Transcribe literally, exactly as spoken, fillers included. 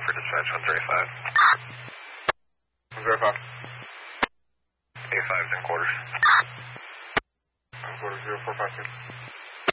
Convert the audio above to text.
for dispatch one thirty-five. one thirty-five. A five and quarters. one quarter zero four five two.